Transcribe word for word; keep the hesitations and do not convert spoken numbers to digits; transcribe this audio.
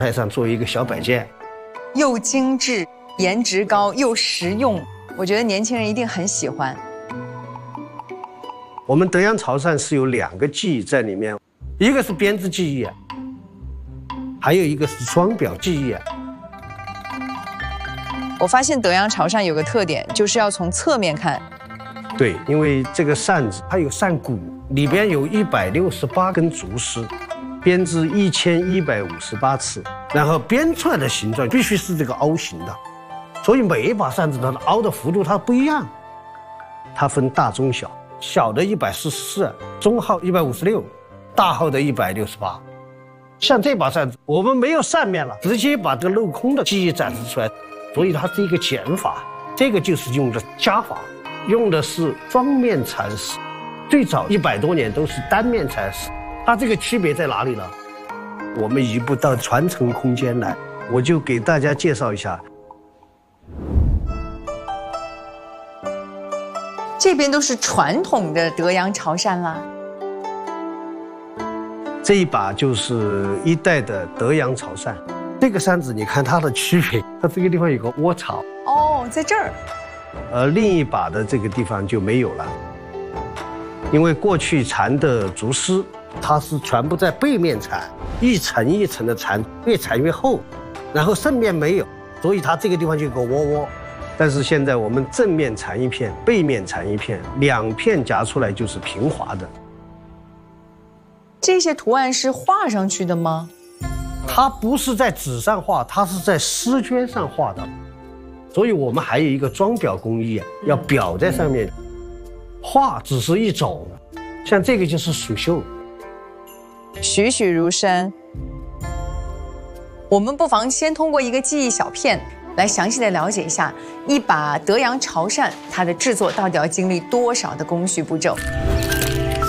台上做一个小摆件， 又精致、颜值高又实用，我觉得年轻人一定很喜欢。 我们德阳潮汕是有两个技艺在里面，一个是编织技艺，还有一个是双表技艺。 我发现德阳潮汕有个特点，就是要从侧面看。 对，因为这个扇子它有扇骨，里边有一百六十八根竹丝，编织一千一百五十八次，然后编出来的形状必须是这个凹形的，所以每一把扇子它的凹的幅度它不一样。它分大中小，小的一百四十四，中号一百五十六，大号的一百六十八。像这把扇子，我们没有扇面了，直接把这个镂空的技艺展示出来，所以它是一个减法。这个就是用的加法，用的是双面蚕丝。最早一百多年都是单面蚕丝，它这个区别在哪里呢？我们移步到传承空间来，我就给大家介绍一下。 这边都是传统的德阳潮汕啦。 这一把就是一代的德阳潮汕。这个扇子你看它的区别，它这个地方有个窝槽。 哦，在这儿。 而另一把的这个地方就没有了，因为过去蚕的竹丝它是全部在背面蚕，一层一层的蚕，越蚕越厚，然后正面没有，所以它这个地方就有个窝窝。但是现在我们正面蚕一片，背面蚕一片，两片夹出来就是平滑的。 这些图案是画上去的吗？ 它不是在纸上画，它是在丝绢上画的。所以我们还有一个装裱工艺，要裱在上面。画只是一种，像这个就是蜀绣， 栩栩如生。我们不妨先通过一个记忆小片来详细的了解一下一把德阳潮汕它的制作到底要经历多少的工序步骤。